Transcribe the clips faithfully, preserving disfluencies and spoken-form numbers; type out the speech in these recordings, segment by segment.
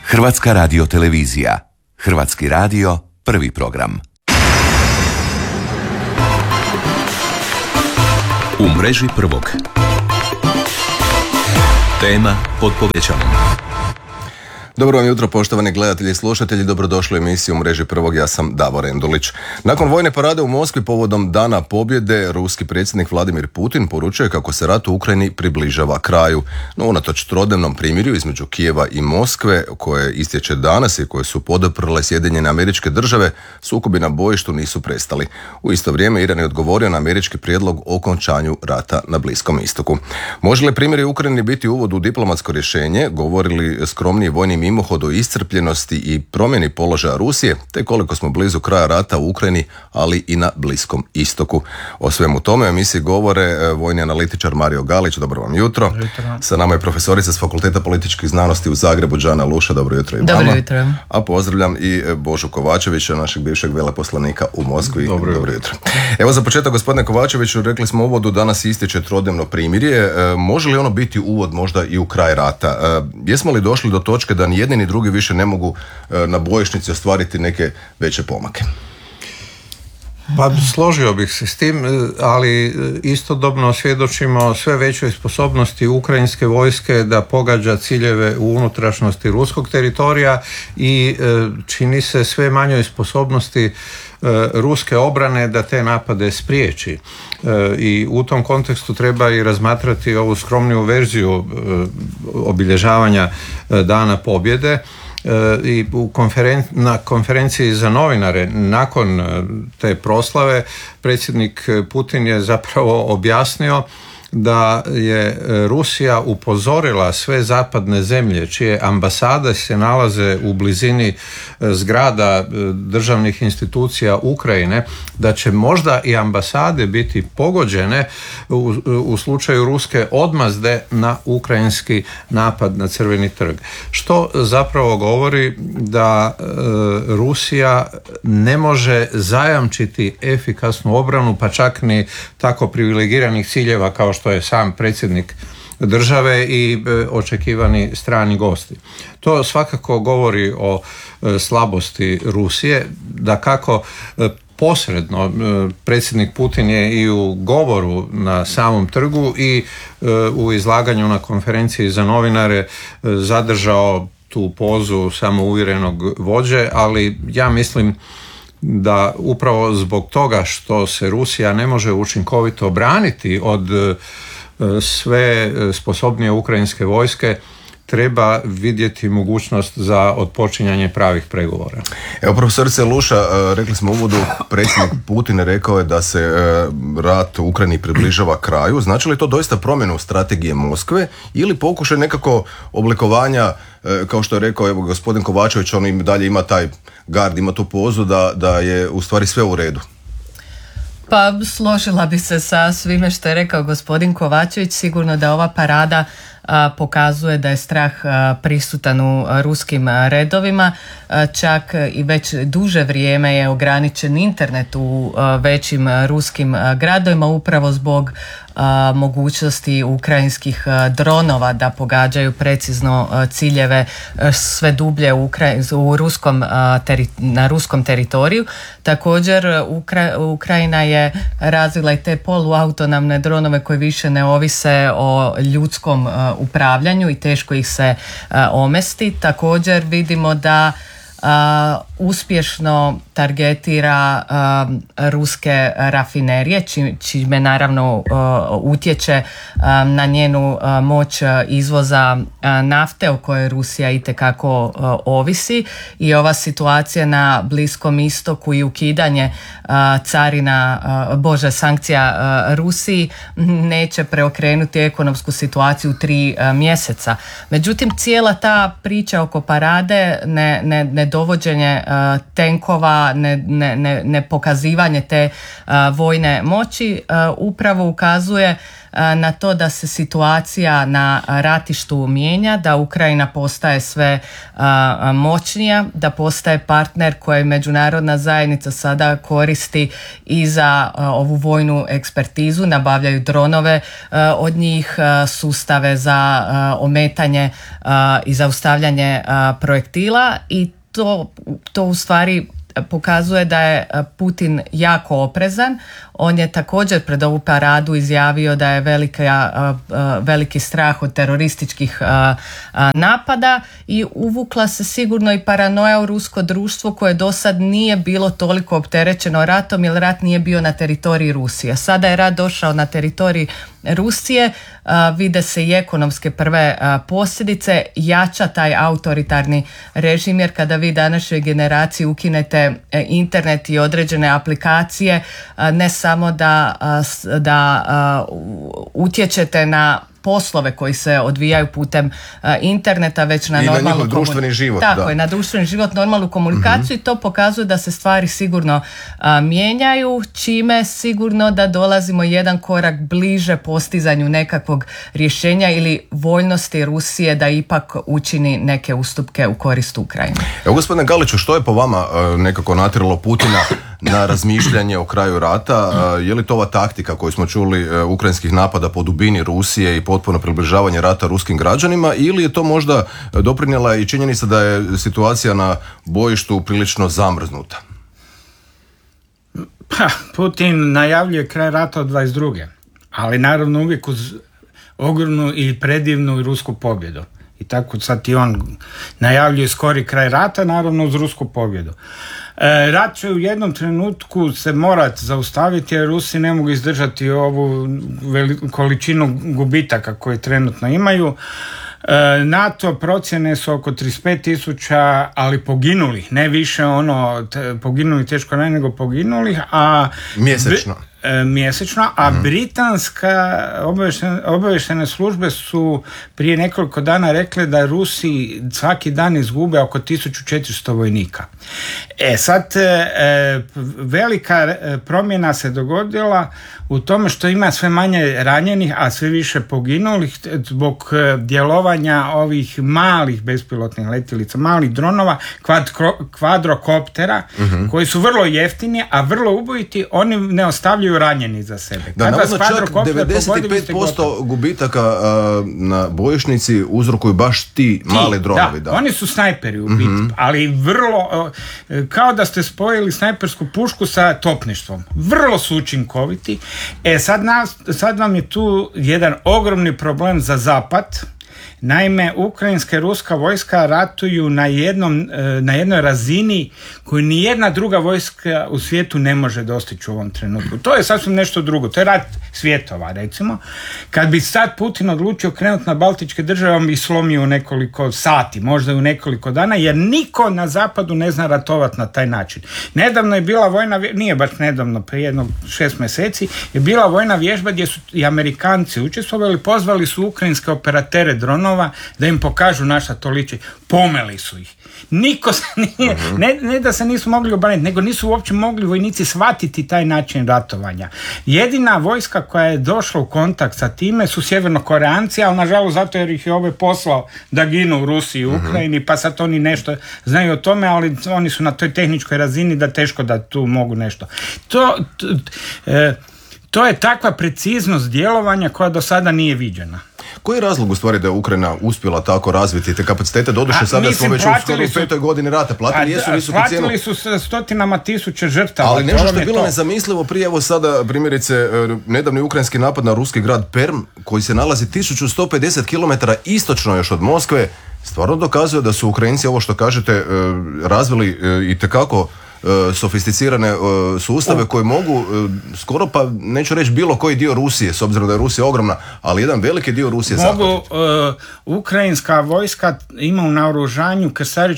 Hrvatska radiotelevizija. Hrvatski radio, prvi program. U mreži prvog. Tema pod povećalom. Dobro vam jutro, poštovani gledatelji i slušatelji, dobrodošli u emisiju u mreži prvog, ja sam Davor Endulić. Nakon vojne parade u Moskvi povodom Dana pobjede, ruski predsjednik Vladimir Putin poručuje kako se rat u Ukrajini približava kraju. No, unatoč trodnevnom primirju između Kijeva i Moskve, koje istječe danas i koje su poduprle Sjedinjene Američke Države, sukobi na bojištu nisu prestali. U isto vrijeme Iran je odgovorio na američki prijedlog o okončanju rata na Bliskom istoku. Može li primirje u Ukrajini biti uvod u diplomatsko rješenje, govorili skromniji vojni mimohod o iscrpljenosti i promjeni položaja Rusije, te koliko smo blizu kraja rata u Ukrajini, ali i na Bliskom istoku. O svemu tome u emisiji govore vojni analitičar Mario Galić. Dobro vam jutro. Dobro jutro. Sa nama je profesorica s Fakulteta političkih znanosti u Zagrebu, Đana Luša. Dobro jutro i vama. Dobro jutro. A pozdravljam i Božu Kovačevića, našeg bivšeg veleposlanika u Moskvi. Dobro, Dobro jutro. Evo za početak, gospodine Kovačeviću, rekli smo u uvodu, danas istječe trodnevno primirje. E, može li ono biti uvod možda i u kraj rata? E, jesmo li došli do točke da ni jedni ni drugi više ne mogu e, na bojišnici ostvariti neke veće pomake? Pa složio bih se s tim, ali istodobno svjedočimo sve većoj sposobnosti ukrajinske vojske da pogađa ciljeve u unutrašnjosti ruskog teritorija i čini se sve manjoj sposobnosti ruske obrane da te napade spriječi. I u tom kontekstu treba i razmatrati ovu skromniju verziju obilježavanja Dana pobjede. I u konferen- na konferenciji za novinare nakon te proslave predsjednik Putin je zapravo objasnio da je Rusija upozorila sve zapadne zemlje čije ambasade se nalaze u blizini zgrada državnih institucija Ukrajine, da će možda i ambasade biti pogođene u, u slučaju ruske odmazde na ukrajinski napad na Crveni trg. Što zapravo govori da e, Rusija ne može zajamčiti efikasnu obranu, pa čak ni tako privilegiranih ciljeva kao što je sam predsjednik države i e, očekivani strani gosti. To svakako govori o e, slabosti Rusije, da kako e, posredno e, predsjednik Putin je i u govoru na samom trgu i e, u izlaganju na konferenciji za novinare e, zadržao tu pozu samouvjerenog vođe, ali ja mislim da upravo zbog toga što se Rusija ne može učinkovito braniti od sve sposobnije ukrajinske vojske, treba vidjeti mogućnost za otpočinjanje pravih pregovora. Evo, profesorice Luša, rekli smo u uvodu, predsjednik Putin rekao je da se rat u Ukrajini približava kraju. Znači li to doista promjenu strategije Moskve ili pokušaj nekako oblikovanja, kao što je rekao evo, gospodin Kovačević, on im dalje ima taj gard, ima tu pozu da, da je u stvari sve u redu? Pa složila bi se sa svime što je rekao gospodin Kovačević. Sigurno da ova parada a, pokazuje da je strah a, prisutan u ruskim redovima. A, čak i već duže vrijeme je ograničen internet u a, većim ruskim a, gradovima upravo zbog a, mogućnosti ukrajinskih a, dronova da pogađaju precizno a, ciljeve a, sve dublje u, Ukra- u ruskom, a, teri- na ruskom teritoriju. Također Ukra- Ukrajina je razvila i te poluautonomne dronove koji više ne ovise o ljudskom uh, upravljanju i teško ih se uh, omesti. Također vidimo da uh, uspješno targetira uh, ruske rafinerije, či, čime naravno uh, utječe uh, na njenu uh, moć izvoza uh, nafte o kojoj Rusija itekako uh, ovisi, i ova situacija na Bliskom istoku i ukidanje uh, carina, uh, bože, sankcija uh, Rusiji neće preokrenuti ekonomsku situaciju u tri uh, mjeseca. Međutim, cijela ta priča oko parade, ne, ne, ne dovođenje uh, tenkova, ne, ne, ne, ne pokazivanje te uh, vojne moći uh, upravo ukazuje na to da se situacija na ratištu mijenja, da Ukrajina postaje sve moćnija, da postaje partner koji međunarodna zajednica sada koristi i za ovu vojnu ekspertizu, nabavljaju dronove od njih, sustave za ometanje i zaustavljanje projektila i to, to u stvari pokazuje da je Putin jako oprezan. On je također pred ovu paradu izjavio da je velika, veliki strah od terorističkih napada i uvukla se sigurno i paranoja u rusko društvo koje do sad nije bilo toliko opterećeno ratom jer rat nije bio na teritoriji Rusije. Sada je rat došao na teritorij Rusije, vide se i ekonomske prve posljedice, jača taj autoritarni režim jer kada vi današnjoj generaciji ukinete internet i određene aplikacije, ne samo da, da utječete na poslove koji se odvijaju putem uh, interneta, već na I normalnu na njihov komun- društveni život. Tako da. je, na društveni život, normalnu komunikaciju mm-hmm. i to pokazuje da se stvari sigurno uh, mijenjaju, čime sigurno da dolazimo jedan korak bliže postizanju nekakvog rješenja ili voljnosti Rusije da ipak učini neke ustupke u korist Ukrajine. Evo, gospodine Galiću, što je po vama uh, nekako natjeralo Putina na razmišljanje o kraju rata? Uh, je li to ova taktika koju smo čuli uh, ukrajinskih napada po dubini Rusije i potpuno približavanje rata ruskim građanima, ili je to možda doprinijela i činjenica da je situacija na bojištu prilično zamrznuta? Pa, Putin najavljuje kraj rata od dvadeset druge ali naravno uvijek uz ogromnu i predivnu rusku pobjedu. I tako sad i on najavljuje skori kraj rata, naravno uz rusku pobjedu. E, rat će u jednom trenutku se morati zaustaviti jer Rusi ne mogu izdržati ovu veli, količinu gubitaka koje trenutno imaju. E, NATO procjene su oko trideset pet tisuća, ali poginulih, ne više ono te, poginuli teško ne nego poginulih, a mjesečno. Bri- mjesečno, a mm. britanska obavještene, obavještene službe su prije nekoliko dana rekle da Rusi svaki dan izgube oko tisuću četiristo vojnika. E sad, e, velika promjena se dogodila u tome što ima sve manje ranjenih, a sve više poginulih zbog djelovanja ovih malih bespilotnih letjelica, malih dronova, kvad, kvadrokoptera, mm-hmm. koji su vrlo jeftini, a vrlo ubojiti, oni ne ostavljaju ranjeni za sebe. Da, navodno čak devedeset pet posto gubitaka a, na bojišnici uzrokuju baš ti, ti mali dronovi. Da, da, oni su snajperi u biti, mm-hmm. ali vrlo, kao da ste spojili snajpersku pušku sa topništvom. Vrlo su učinkoviti. E sad, nas, sad vam je tu jedan ogromni problem za zapad. Naime, ukrajinska i ruska vojska ratuju na, jednom, na jednoj razini koju ni jedna druga vojska u svijetu ne može dostići u ovom trenutku. To je sasvim nešto drugo. To je rat svjetova, recimo. Kad bi sad Putin odlučio krenuti na Baltičke države, on bi slomio u nekoliko sati, možda u nekoliko dana, jer niko na zapadu ne zna ratovati na taj način. Nedavno je bila vojna, nije baš nedavno, prije jedno šest mjeseci, je bila vojna vježba gdje su i Amerikanci učestvovali, pozvali su ukrajinske operatere dronova da im pokažu naša to liči. Pomeli su ih. Niko se nije, uh-huh. ne, ne da se nisu mogli obraniti, nego nisu uopće mogli vojnici shvatiti taj način ratovanja. Jedina vojska koja je došla u kontakt sa time su Sjevernokoreanci, ali nažalost zato jer ih je ovaj poslao da ginu u Rusiji i Ukrajini, uh-huh. pa sad oni nešto znaju o tome, ali oni su na toj tehničkoj razini da teško da tu mogu nešto. To, to, e, to je takva preciznost djelovanja koja do sada nije viđena. Koji je razlog u stvari da je Ukrajina uspjela tako razviti te kapacitete? Doduše sada smo već u skoro u petoj godini rata. Platili jesu visoku cijenu. Platili su stotinama tisuća žrtava. Ali nešto što je bilo nezamislivo prije, evo sada primjerice nedavni ukrajinski napad na ruski grad Perm, koji se nalazi tisuću sto pedeset kilometara istočno još od Moskve, stvarno dokazuje da su Ukrajinci, ovo što kažete, razvili itekako sofisticirane uh, sustave koji mogu uh, skoro pa neću reći bilo koji dio Rusije, s obzirom da je Rusija ogromna, ali jedan veliki dio Rusije mogu, zahvatiti. Uh, ukrajinska vojska ima u naoružanju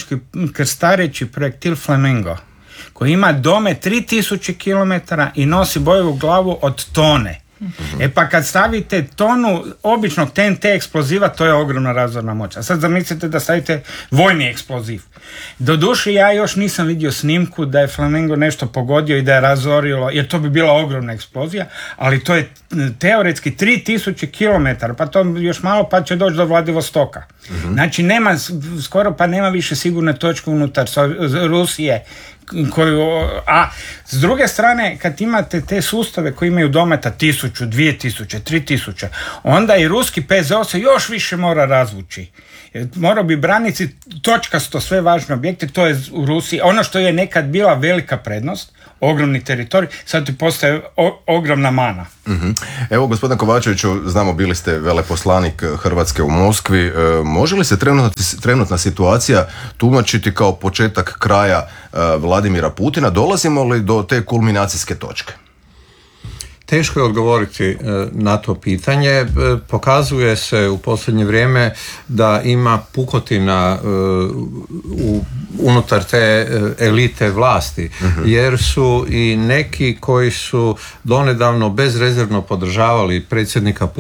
krstareći projektil Flamingo koji ima dome tri tisuće kilometara i nosi bojevu glavu od tone. E pa kad stavite tonu običnog T N T eksploziva, to je ogromna razorna moć. A sad zamislite da stavite vojni eksploziv. Doduše ja još nisam vidio snimku da je Flamengo nešto pogodio i da je razorilo, jer to bi bila ogromna eksplozija, ali to je teoretski tri tisuće kilometara, pa to još malo pa će doći do Vladivostoka. Mm-hmm. Znači nema, skoro pa nema više sigurne točke unutar Rusije. Koju, a s druge strane, kad imate te sustave koji imaju dometa tisuću, dvije tisuće, tri tisuće, onda i ruski P Z O se još više mora razvući. Morao bi braniti točkasto sve važne objekte, to je u Rusiji. Ono što je nekad bila velika prednost, ogromni teritorij, sad ti postaje o, ogromna mana. Mm-hmm. Evo, gospodine Kovačeviću, znamo, bili ste veleposlanik Hrvatske u Moskvi. E, može li se trenutna, trenutna situacija tumačiti kao početak kraja e, Vladimira Putina? Dolazimo li do te kulminacijske točke? Teško je odgovoriti na to pitanje. Pokazuje se u posljednje vrijeme da ima pukotina u, unutar te elite vlasti, uh-huh. jer su i neki koji su donedavno bezrezervno podržavali predsjednika Putina